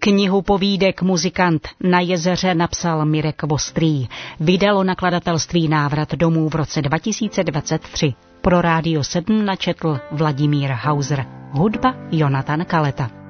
Knihu povídek Muzikant na jezeře napsal Mirek Vostrý. Vydalo nakladatelství Návrat domů v roce 2023. Pro Rádio 7 načetl Vladimír Hauser. Hudba Jonatan Kaleta.